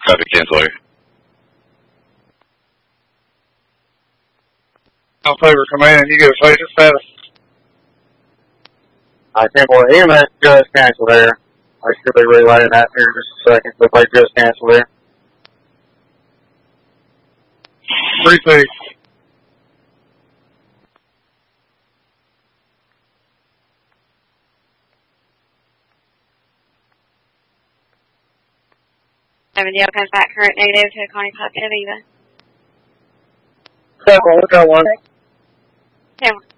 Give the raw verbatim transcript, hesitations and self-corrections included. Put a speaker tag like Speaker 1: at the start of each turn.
Speaker 1: Copy, cancel here.
Speaker 2: All favor command, you get a phaser status.
Speaker 3: I think well, E M S just canceled there. I should be relaying that here in just a second, but they just canceled there.
Speaker 2: Three six.
Speaker 4: Seven Dale comes back current negative to Connie Puckett of Eva.
Speaker 3: Seven, we got one.
Speaker 4: Ten one.